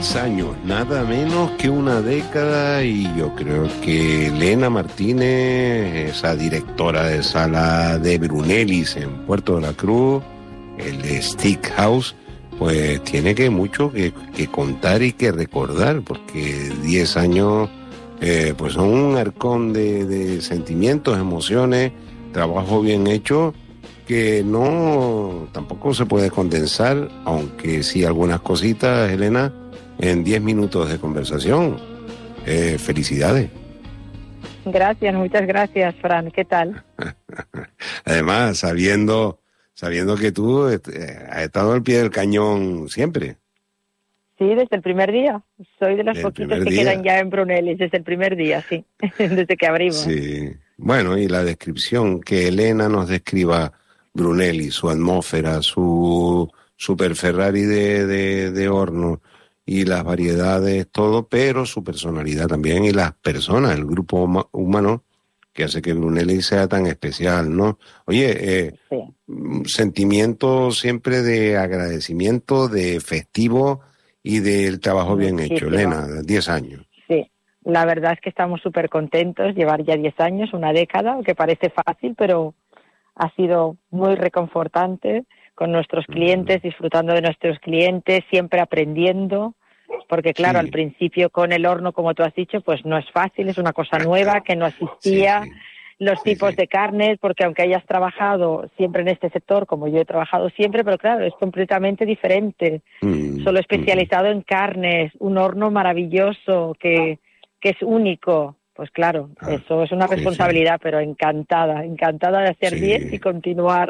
10 años, nada menos que una década, y yo creo que Elena Martínez, esa directora de sala de Brunellis en Puerto de la Cruz, el Stick House, pues tiene mucho que contar y que recordar, porque 10 años pues son un arcón de sentimientos, emociones, trabajo bien hecho, que no tampoco se puede condensar, aunque sí algunas cositas, Elena, en 10 minutos de conversación. Felicidades. Gracias, muchas gracias, Fran. ¿Qué tal? Además, sabiendo que tú has estado al pie del cañón siempre. Sí, desde el primer día. Soy de los poquitos que quedan ya en Brunellis desde el primer día, sí, desde que abrimos. Sí. Bueno, y la descripción, que Elena nos describa Brunelli, su atmósfera, su Super Ferrari de horno y las variedades, todo, pero su personalidad también y las personas, el grupo humano que hace que Brunelli sea tan especial, ¿no? Oye, sí. Sentimiento siempre de agradecimiento, de festivo y del trabajo bien hecho, Elena, 10 años. Sí. La verdad es que estamos súper contentos, llevar ya 10 años, una década, que parece fácil, pero ha sido muy reconfortante con nuestros clientes, disfrutando de nuestros clientes, siempre aprendiendo, porque claro, al principio con el horno, como tú has dicho, pues no es fácil, es una cosa nueva que no existía, los tipos de carnes, porque aunque hayas trabajado siempre en este sector, como yo he trabajado siempre, pero claro, es completamente diferente, solo especializado en carnes, un horno maravilloso que es único. Pues claro, eso es una responsabilidad, pero encantada de hacer 10 y continuar.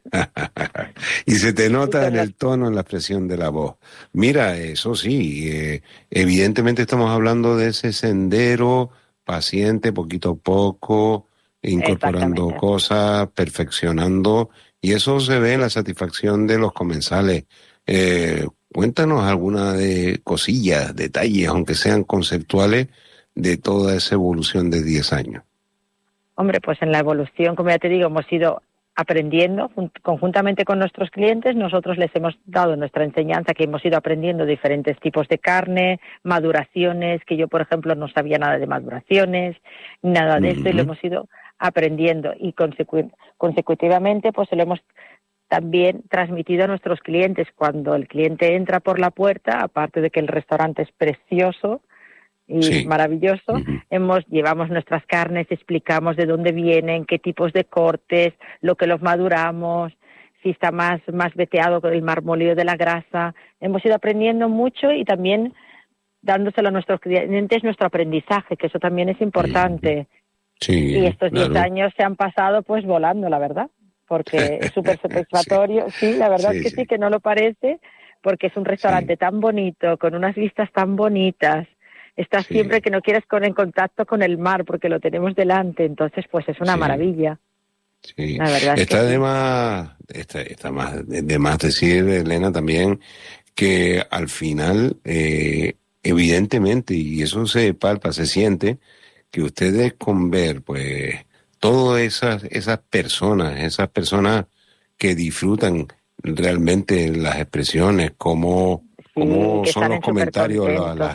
Y se te nota en el tono, en la expresión de la voz. Mira, eso sí, evidentemente estamos hablando de ese sendero paciente, poquito a poco, incorporando cosas, perfeccionando, y eso se ve en la satisfacción de los comensales. Cuéntanos alguna de cosillas, detalles, aunque sean conceptuales, de toda esa evolución de 10 años. Hombre, pues en la evolución, como ya te digo, hemos ido aprendiendo conjuntamente con nuestros clientes. Nosotros les hemos dado nuestra enseñanza, que hemos ido aprendiendo diferentes tipos de carne, maduraciones, que yo, por ejemplo, no sabía nada de maduraciones, nada de esto, y lo hemos ido aprendiendo. Y consecutivamente, pues se lo hemos también transmitido a nuestros clientes. Cuando el cliente entra por la puerta, aparte de que el restaurante es precioso y maravilloso, llevamos nuestras carnes, explicamos de dónde vienen, qué tipos de cortes, lo que los maduramos, si está más veteado con el marmoleo de la grasa. Hemos ido aprendiendo mucho y también dándoselo a nuestros clientes nuestro aprendizaje, que eso también es importante. Sí, y estos 10 años se han pasado pues volando, la verdad, porque es súper satisfactorio. Sí, la verdad es que sí, que no lo parece, porque es un restaurante tan bonito, con unas vistas tan bonitas. Estás siempre que no quieres en contacto con el mar, porque lo tenemos delante, entonces pues es una maravilla. Sí. La verdad Está es que de más, está de más decir, Elena, también, que al final, evidentemente, y eso se palpa, se siente, que ustedes con ver, pues, todas esas personas que disfrutan realmente las expresiones, cómo son los comentarios,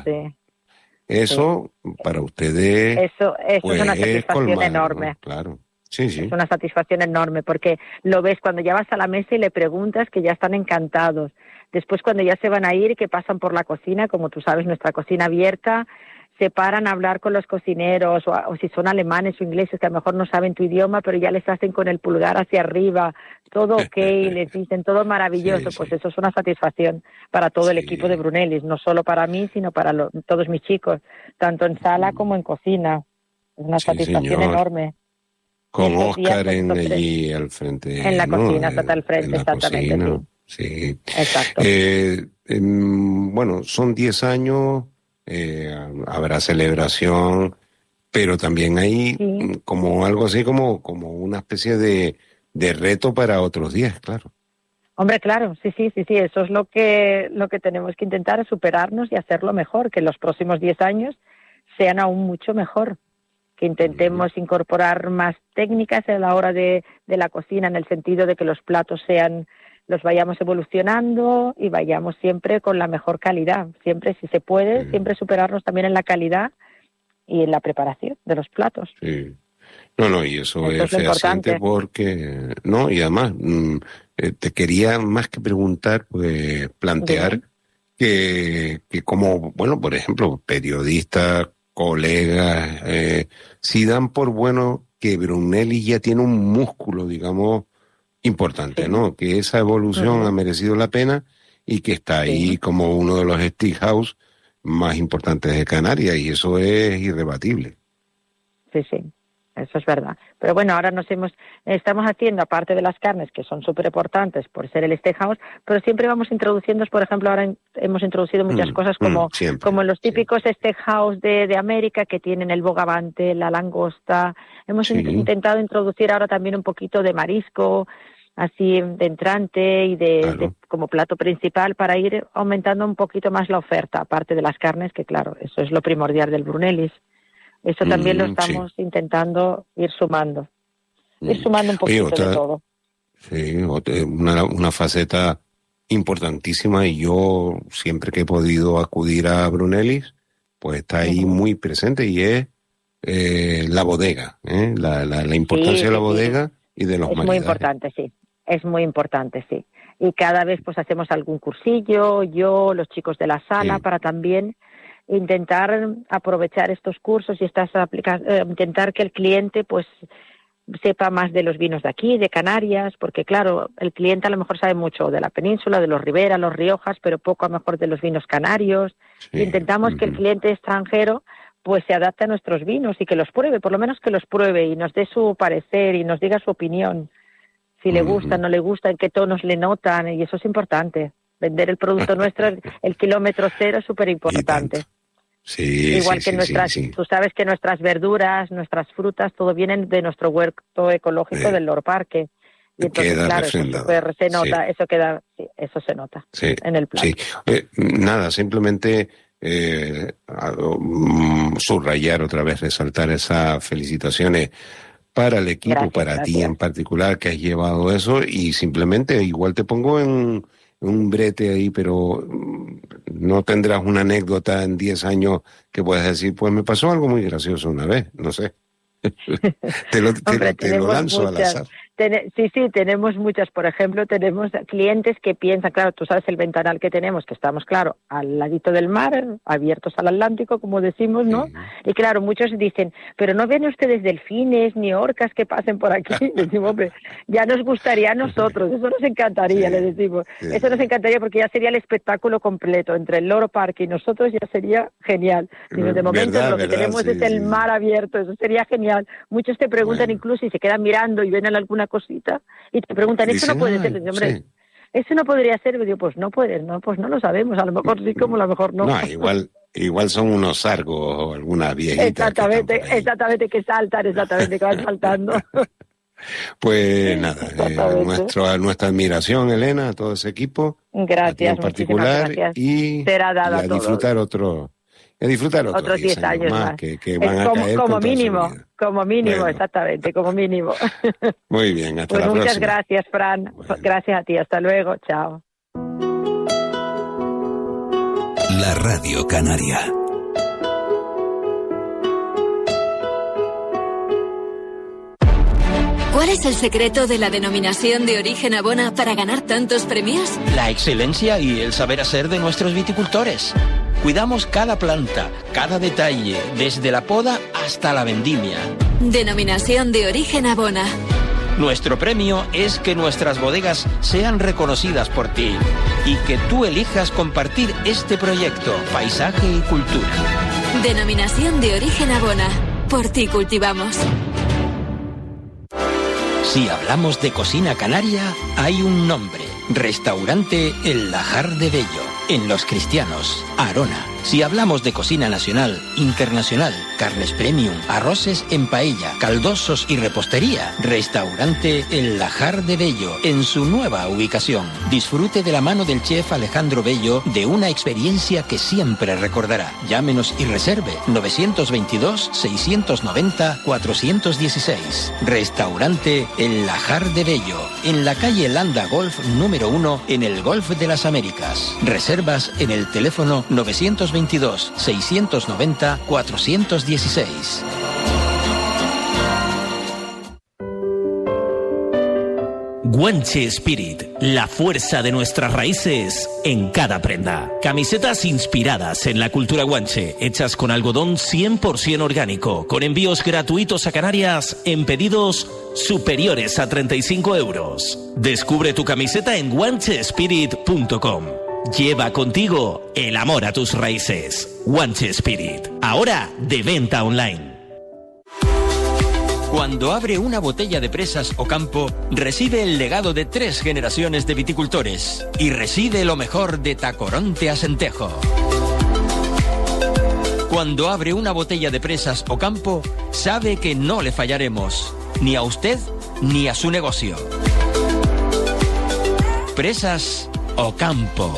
eso para ustedes eso pues, es una satisfacción colmar, enorme. ¿no? Claro. Sí. Es una satisfacción enorme, porque lo ves cuando ya vas a la mesa y le preguntas, que ya están encantados. Después, cuando ya se van a ir, que pasan por la cocina, como tú sabes, nuestra cocina abierta, se paran a hablar con los cocineros, o si son alemanes o ingleses, que a lo mejor no saben tu idioma, pero ya les hacen con el pulgar hacia arriba, todo ok, les dicen todo maravilloso. Pues eso es una satisfacción para todo el equipo de Brunellis, no solo para mí, sino para todos mis chicos, tanto en sala como en cocina. Es una satisfacción enorme. Con Óscar allí al frente. En la ¿no? cocina, está al frente, en la exactamente. Cocina, sí. Exacto. Bueno, son 10 años, habrá celebración, pero también hay como algo así como una especie de reto para otros días, claro. Hombre, claro, sí, eso es lo que tenemos que intentar, es superarnos y hacerlo mejor, que los próximos 10 años sean aún mucho mejor. Que intentemos incorporar más técnicas a la hora de la cocina, en el sentido de que los platos sean los vayamos evolucionando y vayamos siempre con la mejor calidad. Siempre, si se puede, siempre superarnos también en la calidad y en la preparación de los platos. Sí. No, y eso es fehaciente porque, no, y además te quería más que preguntar, pues plantear que como, bueno, por ejemplo, periodistas, colegas, si dan por bueno que Brunelli ya tiene un músculo, digamos, importante, ¿no? Que esa evolución ha merecido la pena y que está ahí como uno de los steakhouse más importantes de Canarias, y eso es irrebatible. Sí. Eso es verdad. Pero bueno, ahora estamos haciendo, aparte de las carnes, que son súper importantes por ser el steakhouse, pero siempre vamos introduciendo, por ejemplo, ahora hemos introducido muchas cosas como los típicos steakhouse de América, que tienen el bogavante, la langosta. Hemos intentado introducir ahora también un poquito de marisco, así de entrante y de como plato principal, para ir aumentando un poquito más la oferta, aparte de las carnes, que claro, eso es lo primordial del Brunellis. Eso también lo estamos intentando ir sumando. Ir sumando un poquito de todo. Sí, una faceta importantísima, y yo siempre que he podido acudir a Brunellis, pues está ahí muy presente, y es la bodega, la importancia de la bodega y de los maridajes. Es muy importante, sí. Es muy importante, sí. Y cada vez pues hacemos algún cursillo, los chicos de la sala, para también intentar aprovechar estos cursos y intentar que el cliente pues sepa más de los vinos de aquí, de Canarias, porque claro, el cliente a lo mejor sabe mucho de la península, de los Ribera, los Riojas, pero poco a lo mejor de los vinos canarios. Intentamos que el cliente extranjero pues se adapte a nuestros vinos y que los pruebe, por lo menos que los pruebe y nos dé su parecer y nos diga su opinión, si le gusta, no le gusta, en qué tonos le notan, y eso es importante. Vender el producto nuestro, el kilómetro cero, es súper importante. Igual que tú sabes que nuestras verduras, nuestras frutas, todo vienen de nuestro huerto ecológico del Lord Parque. Y entonces, claro, eso se nota en el plato. Nada, simplemente subrayar otra vez, resaltar esas felicitaciones para el equipo, para ti en particular, que has llevado eso, y simplemente igual te pongo en un brete ahí, pero no tendrás una anécdota en 10 años que puedas decir, pues me pasó algo muy gracioso una vez, no sé. te lo lanzo al azar. Sí, tenemos muchas. Por ejemplo, tenemos clientes que piensan, claro, tú sabes el ventanal que tenemos, que estamos, claro, al ladito del mar, abiertos al Atlántico, como decimos, ¿no? Y claro, muchos dicen, pero ¿no ven ustedes delfines ni orcas que pasen por aquí? Decimos, hombre, ya nos gustaría a nosotros, eso nos encantaría, le decimos. Eso nos encantaría porque ya sería el espectáculo completo. Entre el Loro Parque y nosotros ya sería genial. Digo, de momento lo que tenemos es el mar abierto, eso sería genial. Muchos te preguntan incluso y se quedan mirando y ven alguna cosita y te preguntan, ¿eso no puede ser? Dice, hombre, ¿eso no podría ser? Y digo, pues no puede, no, pues no lo sabemos, a lo mejor sí, como a lo mejor no. No, igual son unos sargos o alguna viejita. Exactamente, que saltan, que van saltando. Pues nada, nuestra admiración, Elena, a todo ese equipo. Gracias, en particular, gracias. Y a disfrutar otros 10 años más. Que van a caer como mínimo, bueno. Exactamente, como mínimo. Muy bien, hasta la próxima. Muchas gracias, Fran. Bueno. Gracias a ti, hasta luego, chao. La Radio Canaria. ¿Cuál es el secreto de la denominación de origen Abona para ganar tantos premios? La excelencia y el saber hacer de nuestros viticultores. Cuidamos cada planta, cada detalle, desde la poda hasta la vendimia. Denominación de origen Abona. Nuestro premio es que nuestras bodegas sean reconocidas por ti y que tú elijas compartir este proyecto, paisaje y cultura. Denominación de origen Abona. Por ti cultivamos. Si hablamos de cocina canaria, hay un nombre. Restaurante El Lajar de Bello. En Los Cristianos, Arona. Si hablamos de cocina nacional, internacional, carnes premium, arroces en paella, caldosos y repostería, restaurante El Lajar de Bello, en su nueva ubicación. Disfrute de la mano del chef Alejandro Bello de una experiencia que siempre recordará. Llámenos y reserve 922-690-416. Restaurante El Lajar de Bello, en la calle Landa Golf número 1, en el Golf de las Américas. Reservas en el teléfono 922-690-416. Guanche Spirit, la fuerza de nuestras raíces en cada prenda. Camisetas inspiradas en la cultura guanche, hechas con algodón 100% orgánico, con envíos gratuitos a Canarias en pedidos superiores a 35 euros. Descubre tu camiseta en guanchespirit.com. Lleva contigo el amor a tus raíces. Guanche Spirit, ahora de venta online. Cuando abre una botella de Presas Ocampo, recibe el legado de 3 generaciones de viticultores y recibe lo mejor de Tacoronte Acentejo. Cuando abre una botella de Presas Ocampo, sabe que no le fallaremos, ni a usted ni a su negocio. Presas Ocampo.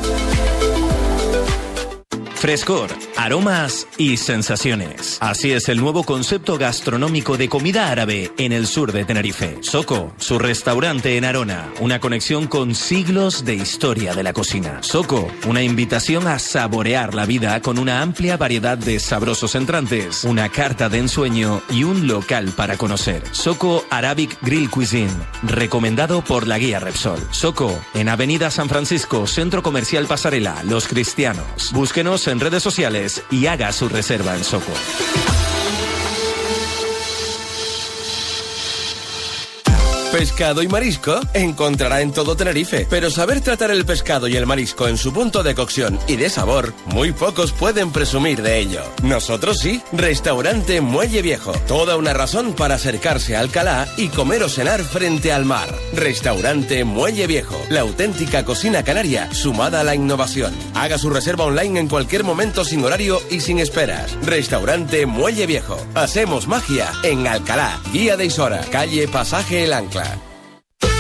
Frescor, aromas y sensaciones. Así es el nuevo concepto gastronómico de comida árabe en el sur de Tenerife. Soko, su restaurante en Arona, una conexión con siglos de historia de la cocina. Soko, una invitación a saborear la vida con una amplia variedad de sabrosos entrantes, una carta de ensueño y un local para conocer. Soko Arabic Grill Cuisine, recomendado por la guía Repsol. Soko, en Avenida San Francisco, Centro Comercial Pasarela, Los Cristianos. Búsquenos en redes sociales y haga su reserva en Soko. Pescado y marisco encontrará en todo Tenerife, pero saber tratar el pescado y el marisco en su punto de cocción y de sabor, muy pocos pueden presumir de ello. Nosotros sí. Restaurante Muelle Viejo, toda una razón para acercarse a Alcalá y comer o cenar frente al mar. Restaurante Muelle Viejo, la auténtica cocina canaria sumada a la innovación. Haga su reserva online en cualquier momento sin horario y sin esperas. Restaurante Muelle Viejo, hacemos magia en Alcalá, Guía de Isora, calle Pasaje El Ancla.